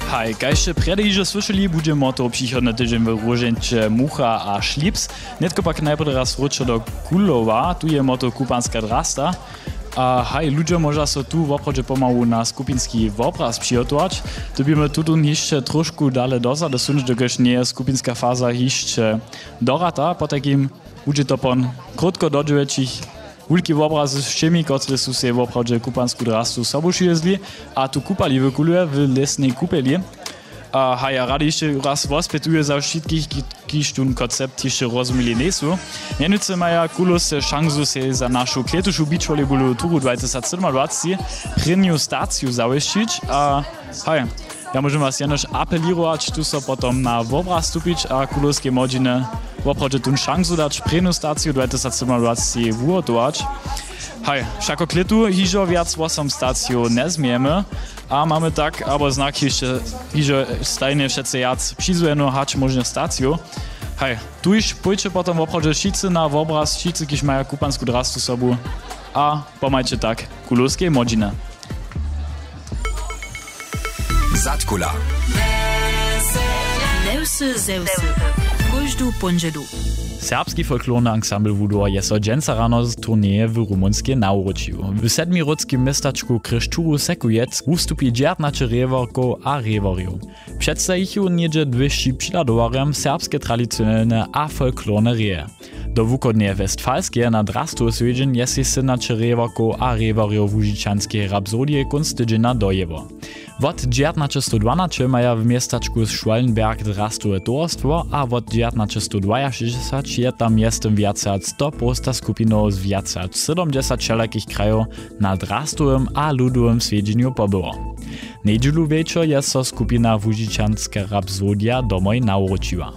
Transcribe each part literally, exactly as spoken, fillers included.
Hej, kajście predejże słyšeli, budeme to přichodný týždeň v Róženče Mucha a Šlips. Netko pak najprv raz wrócę do Kulova, tu je moto kupanská drasta. A hej, ludzie może so tu w obchodzie pomału na skupinski obraz przygotować. To byśmy tu jeszcze troszkę dalej dozad, do sunż, dokoż nie jest skupinska faza jeszcze dorata. Po takim będzie to pon krótko dodżyłecich wielki obraz z všemi, które są się w obchodzie kupansku drastu sobą przyjeźli, a tu kupali wykuluje w lesnej kupeli. A hej, ja rady jeszcze raz rozpytuję za wszystkich, kiż ten koncept jeszcze rozumieli nie są. Mianowicie mają kulus szansę się za naszą kletuszą beachvolleybolu turu dwadzieścia siedem prynnią stację zawieszczyć. A hej, ja możemy was jenoż apelirować, tu so potom na obraz stupić, a kuluskie modziny w obchodzie tę szansę dać prynnią stację dwadzieścia siedem wygotować. Hej, všako kletu hižo viac osem stacją nie zmiemy, a mamy tak, albo znak jeszcze hižo stajnie wszyscy jac przyzujeno hać możne stacją. Hej, tu już pójdzie potem w obchodzie wszyscy na obraz, wszyscy, kiż mają kupanską drastu sobu, a pomajcie tak, kuluskie modziny. Zatkula. Neusy zeusy. Każdą ponžedu. Serbski folklorny ensemble Wudor je so dżęca rano z turnieje w rumunskie nauročił. W sedmirodskim miestaczku Kryšturu Sekujec ustupi dziewiętnaście reworków a reworjów. Przedstawiają niedzie dwieście przyladowarem serbskie tradycjonalne a folklorne reje. Do wukodnie westfalskie na drastu swiedzień jest jedenaście reworków a reworjów łużiczanskie rapsodie kunstydzina dojewo. Wot dziewiętnaście dwanaście maja w miestaczku Schwallenberg drastuje towarstwo, a wot dziewiętnaście sześćdziesiąt je tam jestem więcej od sto posta skupinów z więcej od siedemdziesięciu wszelakich krajów na drastowym a ludowym swiedzieniu pobyło. Niedzielu wieczór jest so skupina łużiczańska rapsodia domoj nauročiła.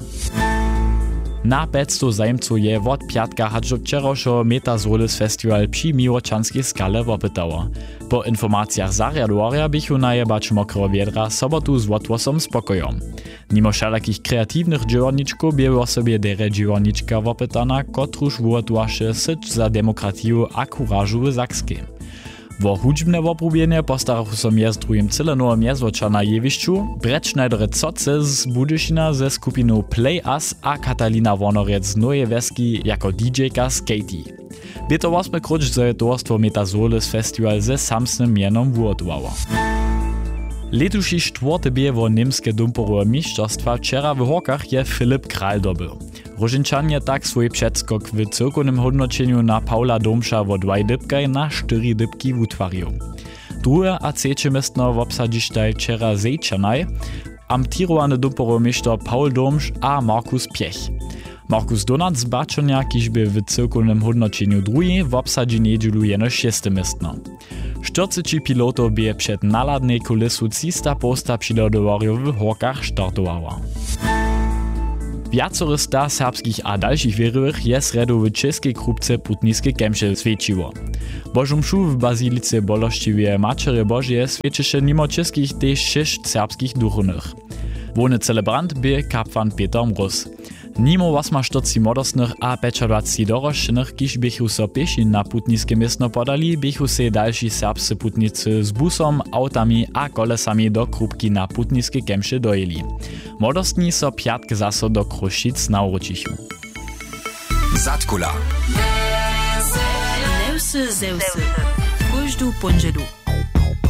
Na petsto zajmców je wot piatka hač do wczorajszego Metazolis Festival przy Miłoczanskiej skale wopytało. Po informacjach zariadowaria bychu najebać mokro wiedra sobotu z łotwosom spokoją. Mimo wszelakich kreatywnych dziełorniczków było sobie dere dziełorniczka wopytana, kotruż wyłotłaszy syć za demokratiju a kurażu w Zakskiej. Wo hudźbne wopróbienie postarał się z drugim cylenowym jezwocza na jewiszczu, Brett Schneider-Coce z Budyszina ze skupiną Play Us a Katalina Wonorec z Nowej Wieski jako didżejka z Katie. Bieto osmy krucz za towarstwo Metazolis Festival ze samsnym mienom wygotowało. Letuši czwarty bieg wo niemskie dumporowe mistrzostwa wczera w Horkach je Filip Kral dobył. Różynčan je tak swój przedskok w cyrkownym hodnoczeniu na Paula Domsza wo dwaj dybkaj na cztery dybki utwarił. Drugie a trzecie miestno w obsadzisztaj wczera Zejczanaj, amtirowany dumporowy mistrz Paul Domsz a Markus Piech. Markus Donat z Baczonia, kiż by w cyrkownym hodnoczeniu drugi, w obsadzi niedzielu jeno szóste miestno. czterdzieści pilotów by przed naladnej kulisu trzysta posta przyladowarów w Horkach startowała. Wiacory sta serbskich a dalszych wierowych jest redu w czeskiej krupce putniskie kemsze świeciło. Bożą mszu w Bazilice Boloszczywie Macery Bożie świeczysze mimo czeskich też sześć serbskich duchownych. Wony celebrant by kapłan Peter Mróz. Nimo osma czterdzieści młodostnych a dwadzieścia doroższych, kiż bychu so pieši na putniskie miestno podali, bychu se dalsi serbscy putnicy z busom, autami a kolesami do krupki na putniskie kemše dojeli. Młodostni so piatk zaso do Krušic nauročichu. Zatkula. Neusy zeusy. Każdą ponžedu.